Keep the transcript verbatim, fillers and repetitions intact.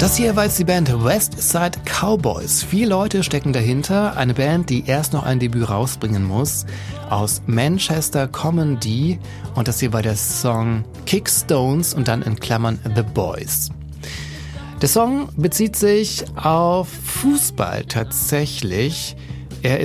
Das hier war jetzt die Band West Side Cowboys. Vier Leute stecken dahinter. Eine Band, die erst noch ein Debüt rausbringen muss. Aus Manchester kommen die. Und das hier war der Song Kickstones und dann in Klammern The Boys. Der Song bezieht sich auf Fußball tatsächlich.